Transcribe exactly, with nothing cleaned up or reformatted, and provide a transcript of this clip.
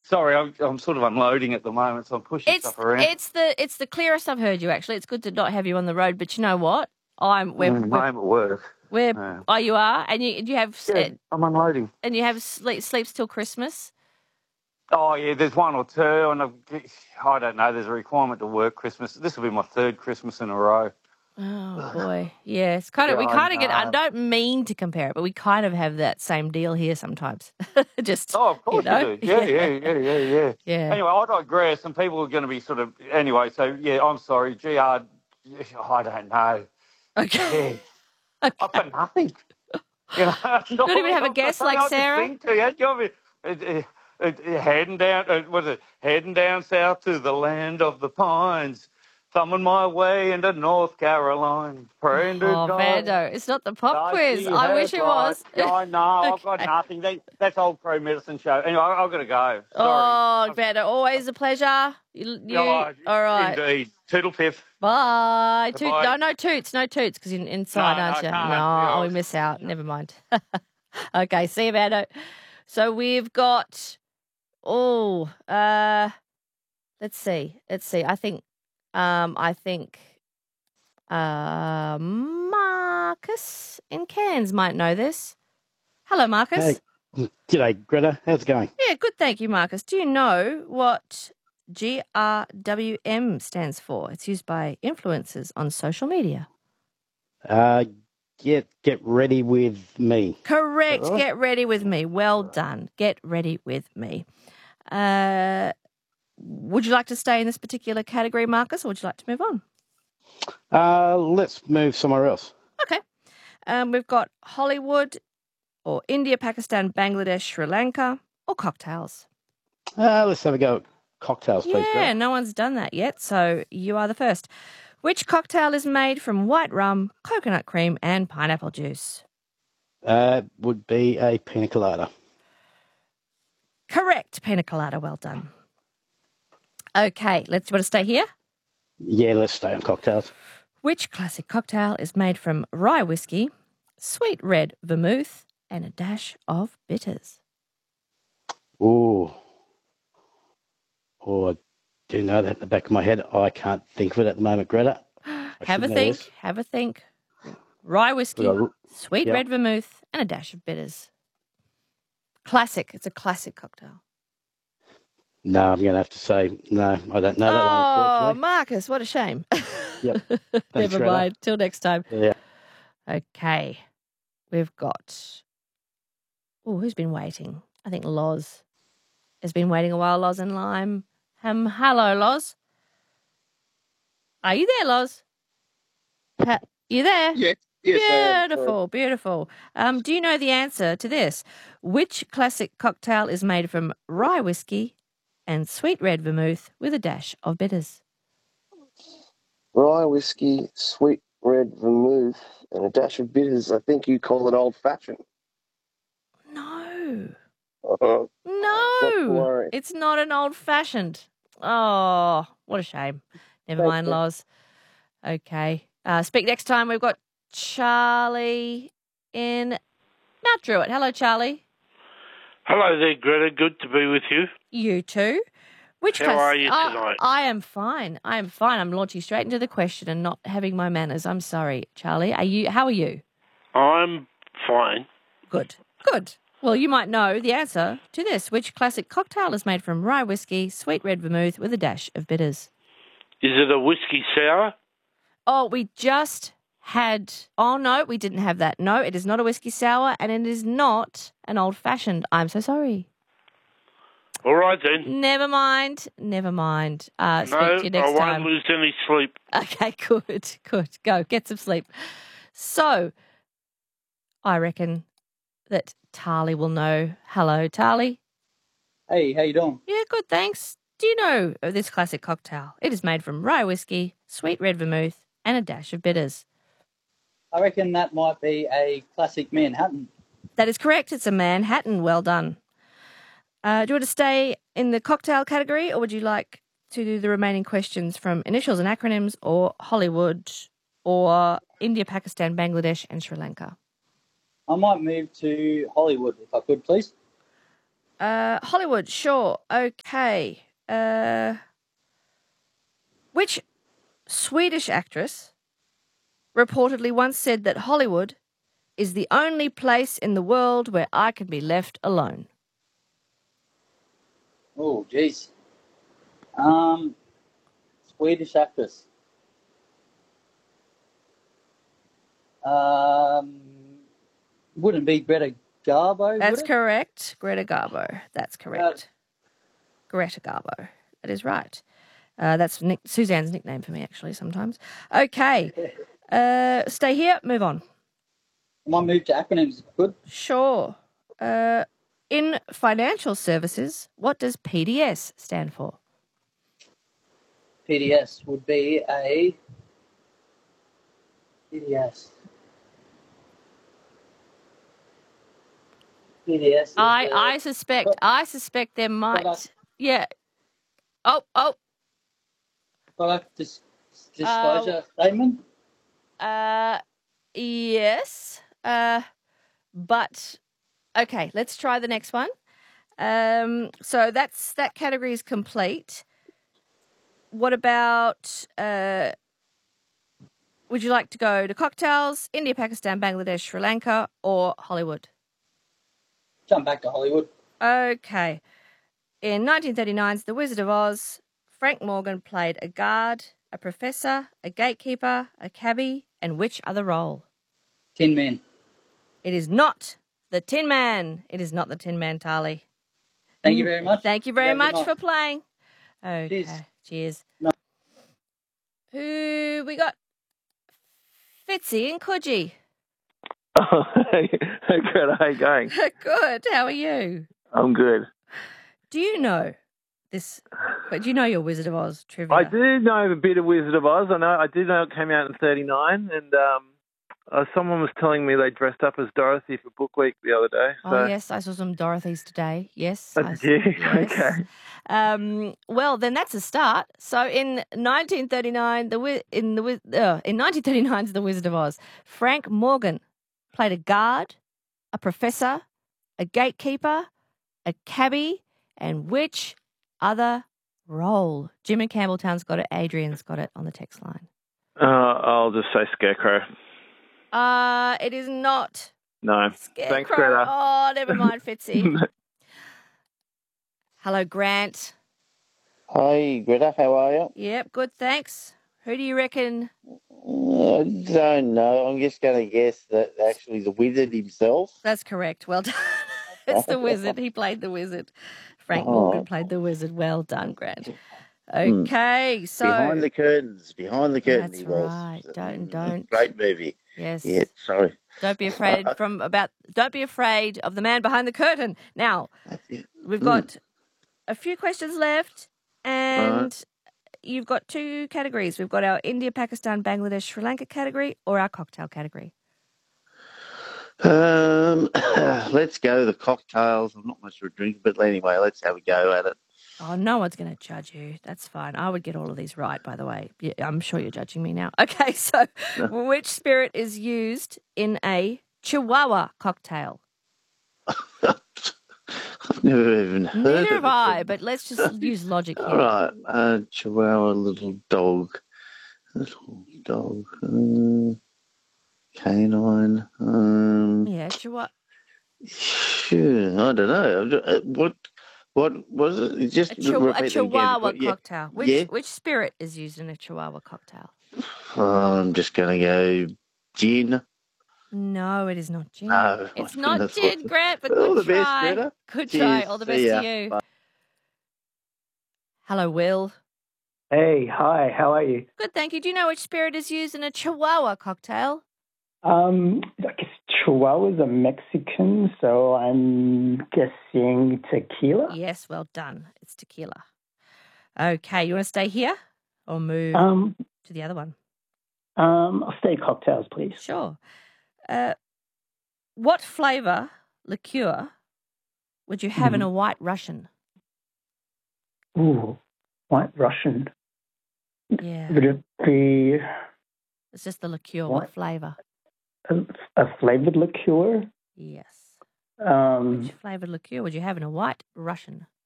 Sorry, I'm, I'm sort of unloading at the moment, so I'm pushing It's stuff around. it's the it's the clearest I've heard you. Actually, it's good to not have you on the road. But you know what? I'm we're Mm, we're, I'm at work. we're Yeah. oh you are, and you you have Yeah, I'm unloading. and you have sleep, sleeps till Christmas. Oh, yeah, there's one or two, and I've, I don't know, there's a requirement to work Christmas. This will be my third Christmas in a row. Oh boy, yeah. It's kind of we Yeah, kind of I get. I know. don't mean to compare it, but we kind of have that same deal here sometimes. Just Oh, of you course know, you do. Yeah, yeah, yeah, yeah, yeah. yeah. Anyway, I digress, and people are going to be sort of... Anyway, so, yeah, I'm sorry. G R, I don't know. Okay. Yeah. Okay. I've got nothing. You know, You don't even have a guess like Sarah? I can sing to you. You know, uh, uh, heading down, uh, what is it? Heading down south to the land of the pines, thumbing my way into North Carolina, praying to Oh, God. Vando, it's not the pop I quiz. see I her wish it bright. was. Yeah, I know. I've got Okay. nothing. They, that's old pro medicine show. Anyway, I, I've got to go. Sorry. Oh, Vando, always a pleasure. You, you Oh, all right. Indeed. Toodle piff. Bye. Toot, Bye. no, no toots, no toots, because you're inside, No, aren't no, you? can't. No, Yeah, oh, I we was- miss out. Never mind. Okay, see you, Vando. So we've got, oh, uh, let's see, let's see. I think, um, I think, uh, Marcus in Cairns might know this. Hello, Marcus. Hey, g'day, Greta. How's it going? Yeah, good. Thank you, Marcus. Do you know what G R W M stands for? It's used by influencers on social media. Uh, get get ready with me. Correct. All right. Get ready with me. Well done. Get ready with me. Uh, would you like to stay in this particular category, Marcus, or would you like to move on? Uh, let's move somewhere else. Okay. Um, we've got Hollywood or India, Pakistan, Bangladesh, Sri Lanka, or cocktails. Uh, let's have a go at cocktails, please, Yeah, Greta. no one's done that yet, so you are the first. Which cocktail is made from white rum, coconut cream, and pineapple juice? Uh, would be a pina colada. Correct, pina colada. Well done. Okay, let's want to stay here. Yeah, let's stay on cocktails. Which classic cocktail is made from rye whiskey, sweet red vermouth, and a dash of bitters? Ooh. Oh, I do know that in the back of my head. I can't think of it at the moment, Greta. I Have a should know think. this. Have a think. Rye whiskey, We got- sweet yeah. red vermouth, and a dash of bitters. Classic. It's a classic cocktail. No, I'm going to have to say no. I don't know that one, Oh, unfortunately. Marcus, what a shame. Yep. Never Thanks, Greta. mind. Till next time. Yeah. Okay. We've got... Oh, who's been waiting? I think Loz has been waiting a while. Loz and Lime. Um, hello, Loz. Are you there, Loz? Ha- you there? Yes, yes, I am. Beautiful, beautiful. Um, do you know the answer to this? Which classic cocktail is made from rye whiskey and sweet red vermouth with a dash of bitters? Rye whiskey, sweet red vermouth, and a dash of bitters. I think you call it old fashioned. No. Uh-huh. Not to No. worry. It's not an old fashioned. Oh, what a shame. Never Thank mind, you. Loz. Okay. Uh, speak next time. We've got Charlie in Mount Druitt. Hello, Charlie. Hello there, Greta. Good to be with you. You too. Which How class? are you Oh, tonight? I am fine. I am fine. I'm launching straight into the question and not having my manners. I'm sorry, Charlie. Are you? How are you? I'm fine. Good. Good. Well, you might know the answer to this. Which classic cocktail is made from rye whiskey, sweet red vermouth with a dash of bitters? Is it a whiskey sour? Oh, we just had... Oh, no, we didn't have that. No, it is not a whiskey sour and it is not an old-fashioned. I'm so sorry. All right then. Never mind. Never mind. Uh, speak No, to you I next won't time. lose any sleep. Okay, good, good. Go, get some sleep. So, I reckon that Tali will know. Hello, Tali. Hey, how you doing? Yeah, good, thanks. Do you know of this classic cocktail? It is made from rye whiskey, sweet red vermouth, and a dash of bitters. I reckon that might be a classic Manhattan. That is correct. It's a Manhattan. Well done. Uh, do you want to stay in the cocktail category, or would you like to do the remaining questions from initials and acronyms, or Hollywood, or India, Pakistan, Bangladesh, and Sri Lanka? I might move to Hollywood if I could, please. Uh, Hollywood, sure. Okay. Uh, which Swedish actress reportedly once said that Hollywood is the only place in the world where I can be left alone? Oh, geez. Um, Swedish actress. Um, wouldn't be Greta Garbo, That's would it? correct. Greta Garbo. That's correct. Greta Garbo. That is right. Uh, that's Nick, Suzanne's nickname for me, actually, sometimes. Okay. Uh, stay here. Move on. My move to acronyms. Good. Sure. Uh, in financial services, what does P D S stand for? P D S would be a P D S. P D S. Is I, the I suspect I suspect there might product- yeah. Oh oh product dis- disclosure statement. uh yes. Uh but okay, let's try the next one. Um so that's that category is complete. What about uh would you like to go to cocktails, India, Pakistan, Bangladesh, Sri Lanka, or Hollywood? Jump back to Hollywood. Okay. In nineteen thirty-nine's The Wizard of Oz, Frank Morgan played a guard, a professor, a gatekeeper, a cabbie, and which other role? Tin Man. It is not the Tin Man. It is not the Tin Man, Tali. Thank you very much. Thank you very Have a good much night. for playing. Okay. Cheers. Cheers. No. Who we got? Fitzy and Coogee. Oh, hey, good. How you going? Good. How are you? I'm good. Do you know this? But do you know your Wizard of Oz trivia? I do know a bit of Wizard of Oz. I know. I did know it came out in thirty-nine, and um, uh, someone was telling me they dressed up as Dorothy for Book Week the other day. So. Oh yes, I saw some Dorothys today. Yes, Oh, I did you? yes. Okay. Um, well, then that's a start. So in nineteen thirty-nine, the Wi- in the Wi- uh, in nineteen thirty-nine's The Wizard of Oz, Frank Morgan played a guard, a professor, a gatekeeper, a cabbie, and which other role? Jim in Campbelltown's got it. Adrian's got it on the text line. Uh, I'll just say Scarecrow. Uh, it is not. No. Scarecrow. Thanks, Greta. Oh, never mind, Fitzy. Hello, Grant. Hi, Greta. How are you? Yep, good, thanks. Who do you reckon? I don't know. I'm just going to guess that actually the wizard himself. That's correct. Well done. It's the wizard. He played the wizard. Frank Oh. Morgan played the wizard. Well done, Grant. Okay, so Behind the curtains. Behind the curtain that's he was. right. Don't Mm, don't. Great movie. Yes. Yeah, sorry. Don't be afraid from about. Don't be afraid of the man behind the curtain. Now we've got a few questions left, and you've got two categories. We've got our India, Pakistan, Bangladesh, Sri Lanka category, or our cocktail category. Um, let's go the cocktails. I'm not much of a drinker, but anyway, let's have a go at it. Oh, no one's going to judge you. That's fine. I would get all of these right, by the way. Yeah, I'm sure you're judging me now. Okay, so which spirit is used in a Chihuahua cocktail? I've never even heard Neither of have it. I, but let's just use logic here. All right, uh, Chihuahua, little dog, little dog, uh, canine. Um, Yeah, Chihuahua. Sure, I don't know. Uh, What what was it? Just A, chihu- repeat a it again. Chihuahua What- yeah. cocktail. Which Yeah. which spirit is used in a Chihuahua cocktail? Oh, I'm just going to go gin. No, it is not gin. No, It's I not couldn't gin, afford- Grant, but All good the best, try. Greta. Good Cheers. try. All the See best ya. to you. Bye. Hello, Will. Hey, hi, how are you? Good, thank you. Do you know which spirit is used in a Chihuahua cocktail? Um, I guess Chihuahuas are Mexican, so I'm guessing tequila. Yes, well done. It's tequila. Okay, you want to stay here or move Um, to the other one? um, I'll stay cocktails, please. Sure. Uh, what flavour liqueur would you have in Mhm. a White Russian? Ooh, White Russian. Yeah, Would it be it's just the liqueur. What What? flavour? a, a flavored liqueur? Yes. Um, Which flavoured liqueur would you have in a white Russian?